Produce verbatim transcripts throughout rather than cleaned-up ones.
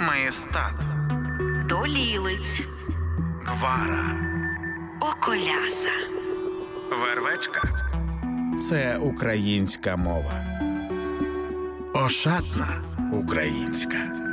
Маєстат, Долілиць, Гвара, Околяса, Вервечка – це українська мова. Ошатна українська.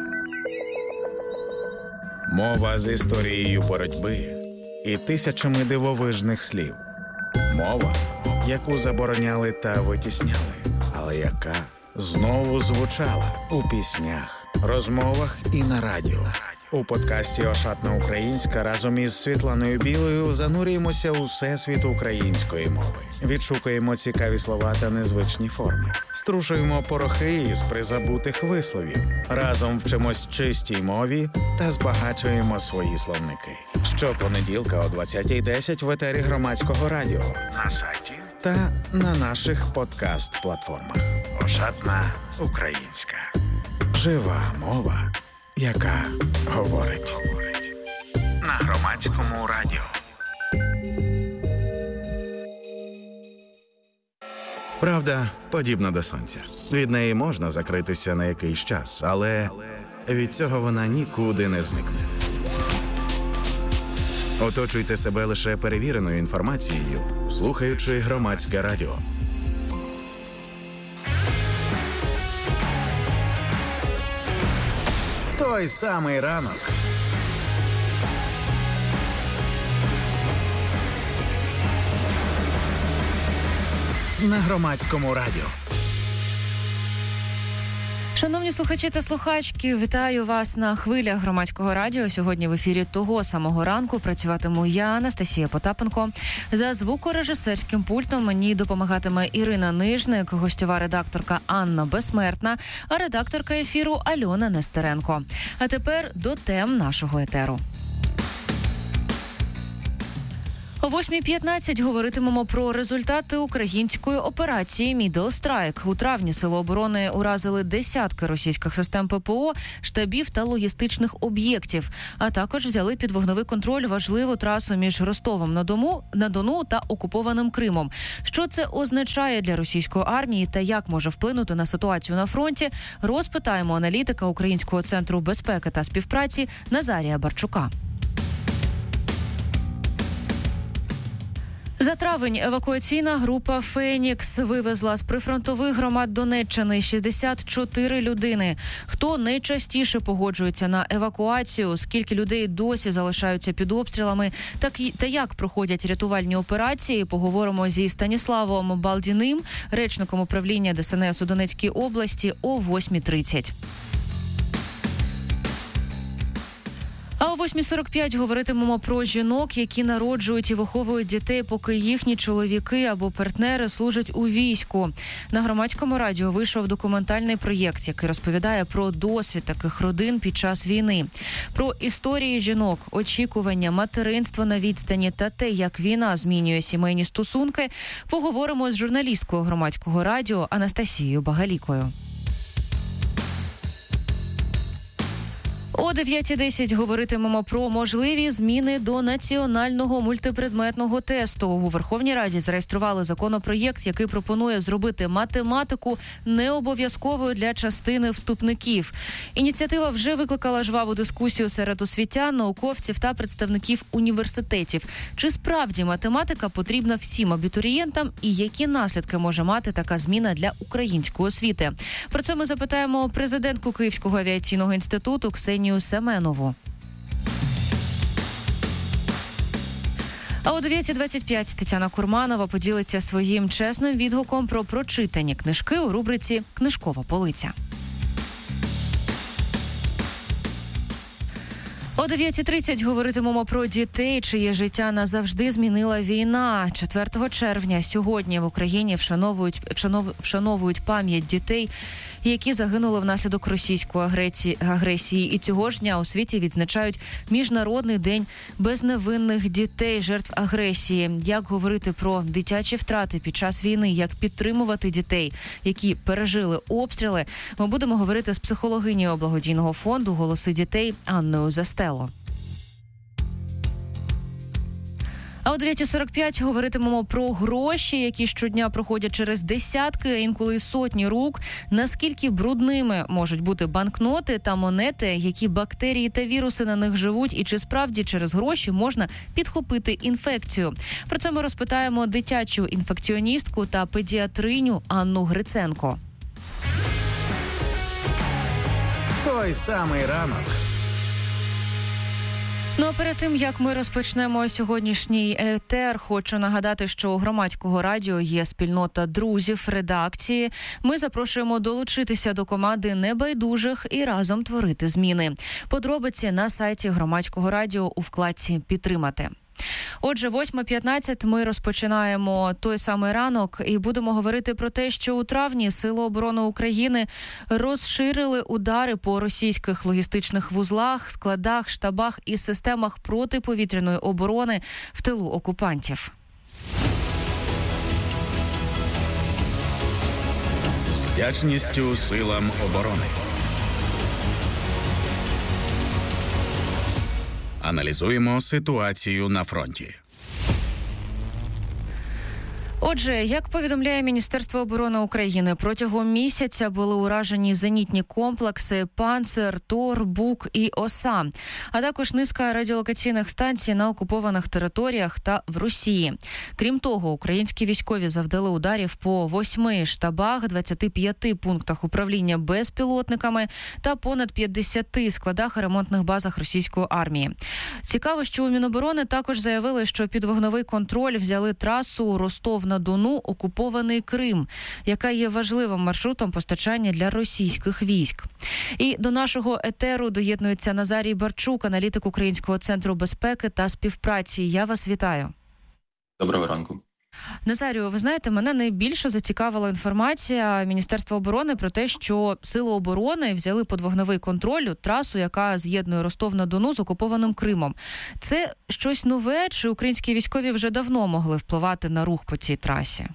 Мова з історією боротьби і тисячами дивовижних слів. Мова, яку забороняли та витісняли, але яка знову звучала у піснях, розмовах і на радіо. У подкасті «Ошатна українська» разом із Світланою Білою занурюємося у всесвіт української мови. Відшукуємо цікаві слова та незвичні форми. Струшуємо порохи із призабутих висловів. Разом вчимось чистій мові та збагачуємо свої словники. Щопонеділка о двадцятій десять в етері Громадського радіо, на сайті та на наших подкаст-платформах. «Ошатна українська». Жива мова, яка говорить. На Громадському радіо. Правда подібна до сонця. Від неї можна закритися на якийсь час, але від цього вона нікуди не зникне. Оточуйте себе лише перевіреною інформацією, слухаючи Громадське радіо. Той самий ранок. На Громадському радіо. Шановні слухачі та слухачки, вітаю вас на хвилях Громадського радіо. Сьогодні в ефірі того самого ранку працюватиму я, Анастасія Потапенко. За звукорежисерським пультом мені допомагатиме Ірина Нижник, гостьова редакторка Анна Безсмертна, а редакторка ефіру Альона Нестеренко. А тепер до тем нашого етеру. О восьмій п'ятнадцять говоритимемо про результати української операції «Middle Strike». У травні сили оборони уразили десятки російських систем ППО, штабів та логістичних об'єктів, а також взяли під вогневий контроль важливу трасу між Ростовом на Дону, на Дону та окупованим Кримом. Що це означає для російської армії та як може вплинути на ситуацію на фронті, розпитаємо аналітика Українського центру безпеки та співпраці Назарія Барчука. За травень евакуаційна група «Фенікс» вивезла з прифронтових громад Донеччини шістдесят чотири людини. Хто найчастіше погоджується на евакуацію, скільки людей досі залишаються під обстрілами, так і, та як проходять рятувальні операції, поговоримо зі Станіславом Балдіним, речником управління Де Ес Ен Ес у Донецькій області о восьмій тридцять. А о восьмій сорок п'ять говоритимемо про жінок, які народжують і виховують дітей, поки їхні чоловіки або партнери служать у війську. На Громадському радіо вийшов документальний проєкт, який розповідає про досвід таких родин під час війни. Про історії жінок, очікування, материнство на відстані та те, як війна змінює сімейні стосунки, поговоримо з журналісткою Громадського радіо Анастасією Багалікою. О дев'ятій десять говоритимемо про можливі зміни до національного мультипредметного тесту. У Верховній Раді зареєстрували законопроєкт, який пропонує зробити математику необов'язковою для частини вступників. Ініціатива вже викликала жваву дискусію серед освітян, науковців та представників університетів. Чи справді математика потрібна всім абітурієнтам і які наслідки може мати така зміна для української освіти? Про це ми запитаємо президентку Київського авіаційного інституту Ксенію Семенову. А о дев'ятій двадцять п'ять Тетяна Курманова поділиться своїм чесним відгуком про прочитані книжки у рубриці «Книжкова полиця». О дев'ятій тридцять говоритимемо про дітей, чиє життя назавжди змінила війна. четвертого червня сьогодні в Україні вшановують, вшанов, вшановують пам'ять дітей, які загинули внаслідок російської агресії, агресії. І цього ж дня у світі відзначають Міжнародний день безневинних дітей, жертв агресії. Як говорити про дитячі втрати під час війни, як підтримувати дітей, які пережили обстріли, ми будемо говорити з психологинею благодійного фонду «Голоси дітей» Анною Застело. А о дев'ята сорок п'ять говоритимемо про гроші, які щодня проходять через десятки, а інколи сотні рук. Наскільки брудними можуть бути банкноти та монети, які бактерії та віруси на них живуть, і чи справді через гроші можна підхопити інфекцію. Про це ми розпитаємо дитячу інфекціоністку та педіатриню Анну Гриценко. Той самий ранок. Ну, а перед тим, як ми розпочнемо сьогоднішній етер, хочу нагадати, що у Громадського радіо є спільнота друзів редакції. Ми запрошуємо долучитися до команди небайдужих і разом творити зміни. Подробиці на сайті Громадського радіо у вкладці «Підтримати». Отже, восьма п'ятнадцять ми розпочинаємо той самий ранок і будемо говорити про те, що у травні Сили оборони України розширили удари по російських логістичних вузлах, складах, штабах і системах протиповітряної оборони в тилу окупантів. З вдячністю силам оборони. Аналізуємо ситуацію на фронті. Отже, як повідомляє Міністерство оборони України, протягом місяця були уражені зенітні комплекси «Панцир», «Тор», «Бук» і «Оса», а також низка радіолокаційних станцій на окупованих територіях та в Росії. Крім того, українські військові завдали ударів по восьми штабах, двадцяти п'яти пунктах управління безпілотниками та понад п'ятдесяти складах і ремонтних базах російської армії. Цікаво, що у Міноборони також заявили, що під вогневий контроль взяли трасу Ростов-на-Дону, окупований Крим, яка є важливим маршрутом постачання для російських військ. І до нашого етеру доєднується Назарій Барчук, аналітик Українського центру безпеки та співпраці. Я вас вітаю. Доброго ранку. Назарію, ви знаєте, мене найбільше зацікавила інформація Міністерства оборони про те, що Сили оборони взяли під вогневий контроль трасу, яка з'єднує Ростов-на-Дону з окупованим Кримом. Це щось нове, чи українські військові вже давно могли впливати на рух по цій трасі?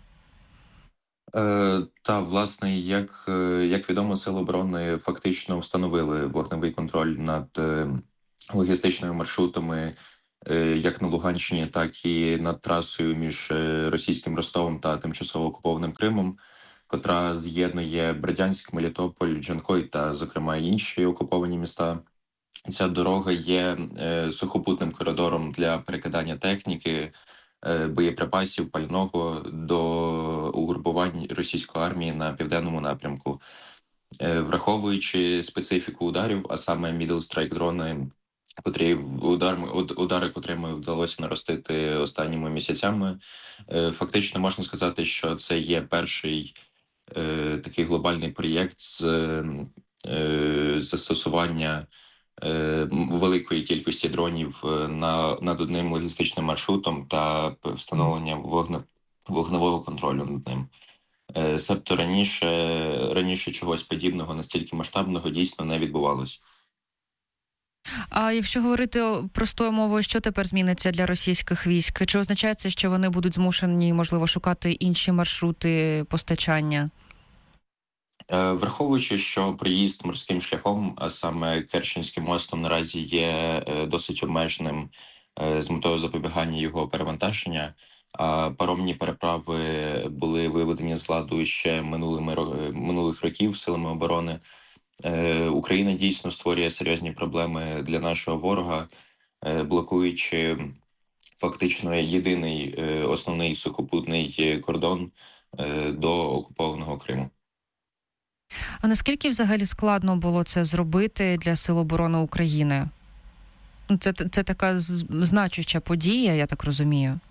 Е, та, власне, як, як відомо, Сили оборони фактично встановили вогневий контроль над е, логістичними маршрутами як на Луганщині, так і над трасою між російським Ростовом та тимчасово окупованим Кримом, котра з'єднує Бердянськ, Мелітополь, Джанкой та, зокрема, інші окуповані міста. Ця дорога є сухопутним коридором для перекидання техніки, боєприпасів, пального до угрупувань російської армії на південному напрямку. Враховуючи специфіку ударів, а саме middle strike дрони, котрі удар, удари, котрими вдалося наростити останніми місяцями, фактично можна сказати, що це є перший е, такий глобальний проєкт з е, застосування е, великої кількості дронів на, над одним логістичним маршрутом та встановлення вогне, вогневого контролю над ним. Е, себто раніше, раніше чогось подібного, настільки масштабного, дійсно не відбувалося. А якщо говорити простою мовою, що тепер зміниться для російських військ? Чи означає це, що вони будуть змушені, можливо, шукати інші маршрути постачання? Враховуючи, що проїзд морським шляхом, а саме Керченським мостом, наразі є досить обмеженим з метою запобігання його перевантаження, а паромні переправи були виведені з ладу ще минулими, минулих років силами оборони, Україна дійсно створює серйозні проблеми для нашого ворога, блокуючи фактично єдиний основний сухопутний кордон до окупованого Криму. А наскільки взагалі складно було це зробити для Сил оборони України? Це, це така значуща подія, я так розумію.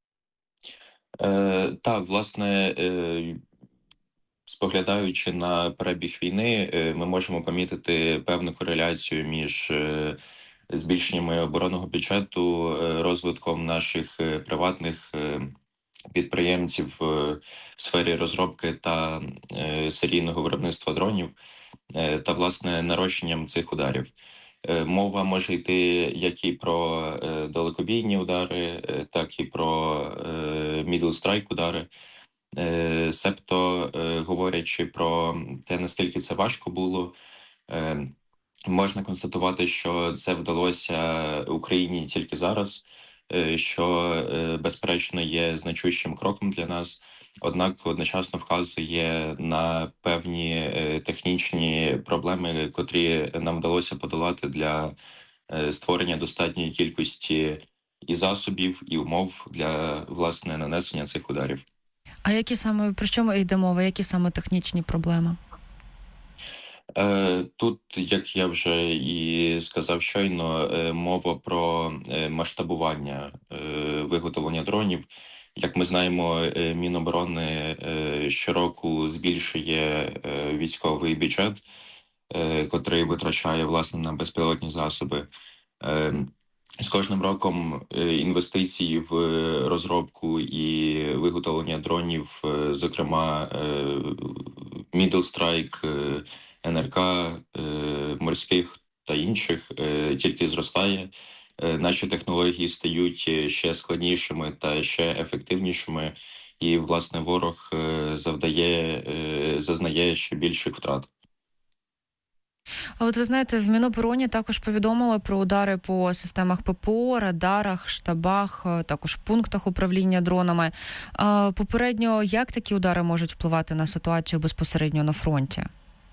Е, так, власне, е, споглядаючи на перебіг війни, ми можемо помітити певну кореляцію між збільшенням оборонного бюджету, розвитком наших приватних підприємців в сфері розробки та серійного виробництва дронів та, власне, нарощенням цих ударів. Мова може йти як і про далекобійні удари, так і про middle strike удари. Себто, говорячи про те, наскільки це важко було, можна констатувати, що це вдалося Україні тільки зараз. що, безперечно, є значущим кроком для нас, однак одночасно вказує на певні технічні проблеми, котрі нам вдалося подолати для створення достатньої кількості і засобів, і умов для, власне, нанесення цих ударів. А які саме, про що йде мова, які саме технічні проблеми? Тут, як я вже і сказав щойно, мова про масштабування виготовлення дронів. Як ми знаємо, Міноборони щороку збільшує військовий бюджет, котрий витрачає, власне, на безпілотні засоби. З кожним роком інвестиції в розробку і виготовлення дронів, зокрема Middle Strike, ен ер ка, морських та інших, тільки зростає. Наші технології стають ще складнішими та ще ефективнішими, і, власне, ворог завдає, зазнає ще більших втрат. А от ви знаєте, в Мінобороні також повідомили про удари по системах пе пе о, радарах, штабах, також пунктах управління дронами. А попередньо, як такі удари можуть впливати на ситуацію безпосередньо на фронті?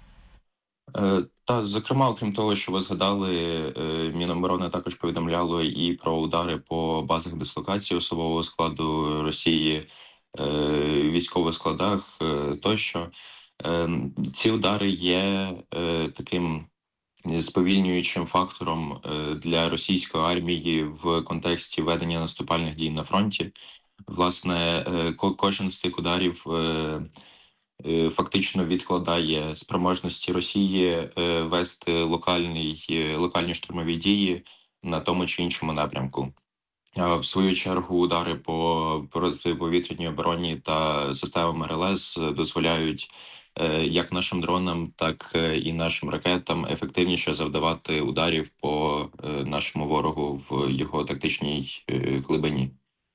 Та, зокрема, окрім того, що ви згадали, Міноборони також повідомляло і про удари по базах дислокації особового складу Росії, військових складах тощо. Ці удари є таким сповільнюючим фактором для російської армії в контексті ведення наступальних дій на фронті. Власне, кожен з цих ударів фактично відкладає спроможності Росії вести локальні, локальні штурмові дії на тому чи іншому напрямку. А в свою чергу удари по протиповітряній обороні та системам ер ел ес дозволяють як нашим дронам, так і нашим ракетам ефективніше завдавати ударів по нашому ворогу в його тактичній глибині.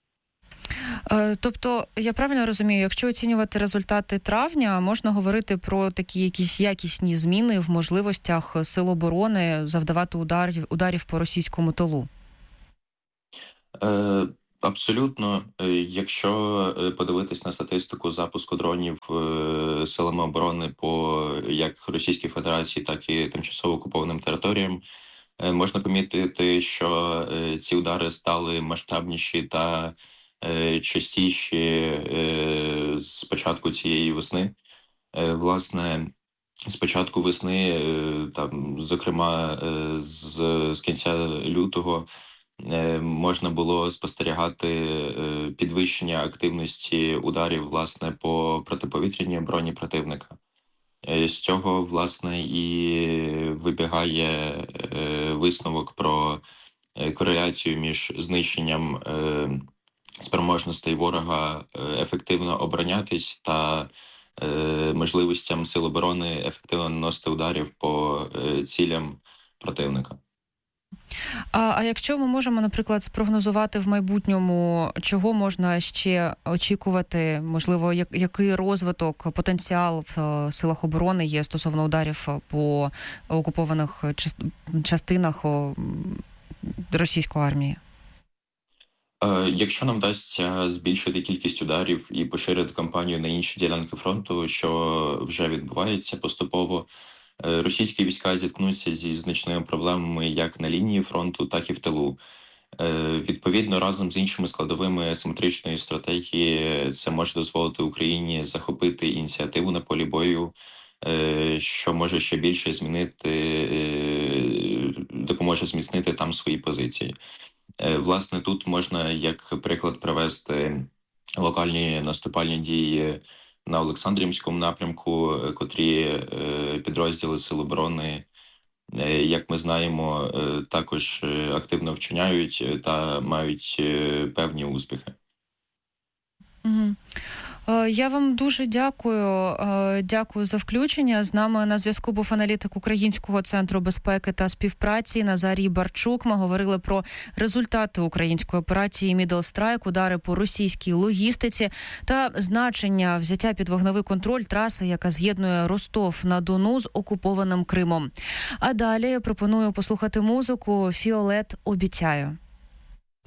Тобто, я правильно розумію, якщо оцінювати результати травня, можна говорити про такі якісь якісні зміни в можливостях Сил оборони завдавати ударів, ударів по російському тилу? Е, абсолютно. Якщо подивитись на статистику запуску дронів Силами оборони по як Російській Федерації, так і тимчасово окупованим територіям, можна помітити, що ці удари стали масштабніші та частіші з початку цієї весни. Власне, з початку весни, там, зокрема, з, з кінця лютого, можна було спостерігати підвищення активності ударів, власне, по протиповітряній обороні противника. З цього, власне, і вибігає висновок про кореляцію між знищенням спроможностей ворога ефективно оборонятись та можливостям Сил оборони ефективно наносити ударів по цілям противника. А, а якщо ми можемо, наприклад, спрогнозувати в майбутньому, чого можна ще очікувати, можливо, як, який розвиток, потенціал в Силах оборони є стосовно ударів по окупованих частинах російської армії? Якщо нам вдасться збільшити кількість ударів і поширити кампанію на інші ділянки фронту, що вже відбувається поступово, російські війська зіткнуться зі значними проблемами як на лінії фронту, так і в тилу. Відповідно, разом з іншими складовими асиметричної стратегії це може дозволити Україні захопити ініціативу на полі бою, що може ще більше змінити, допоможе зміцнити там свої позиції. Власне, тут можна як приклад привести локальні наступальні дії на Олександрівському напрямку, котрі підрозділи Сил оборони, як ми знаємо, також активно вчиняють та мають певні успіхи. Угу. Я вам дуже дякую. Дякую за включення. З нами на зв'язку був аналітик Українського центру безпеки та співпраці Назарій Барчук. Ми говорили про результати української операції Middle Strike, удари по російській логістиці та значення взяття під вогневий контроль траси, яка з'єднує Ростов-на-Дону з окупованим Кримом. А далі пропоную послухати музику «Фіолет обіцяю».